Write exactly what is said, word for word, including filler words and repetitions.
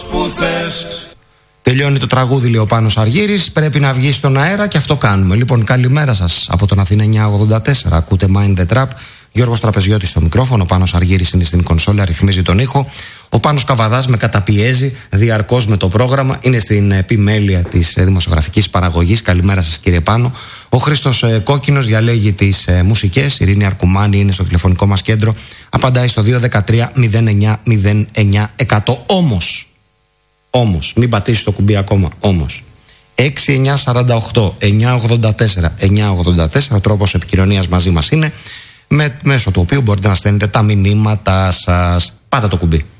Τελειώνει το τραγούδι, λέει ο Πάνος Αργύρης. Πρέπει να βγει στον αέρα και αυτό κάνουμε. Λοιπόν, καλημέρα σας από τον Αθήνα εννιακόσια ογδόντα τέσσερα. Ακούτε Mind the Trap. Γιώργος Τραπεζιώτης στο μικρόφωνο. Ο Πάνος Αργύρης είναι στην κονσόλα, ρυθμίζει τον ήχο. Ο Πάνος Καβαδάς με καταπιέζει διαρκώς με το πρόγραμμα. Είναι στην επιμέλεια της δημοσιογραφικής παραγωγής. Καλημέρα σας, κύριε Πάνο. Ο Χρήστος Κόκκινος διαλέγει τις μουσικές. Η Ειρήνη Αρκουμάνη είναι στο τηλεφωνικό μας κέντρο. Απαντάει στο δύο ένα τρία μηδέν εννιά μηδέν εννιά εκατό. Όμως, όμως, μην πατήσεις το κουμπί ακόμα. Όμως, έξι εννιά τέσσερα οκτώ εννιά ογδόντα τέσσερα εννιά ογδόντα τέσσερα, ο τρόπος επικοινωνίας μαζί μας είναι, με, μέσω του οποίου μπορείτε να στέλνετε τα μηνύματα σας. Πάτε το κουμπί.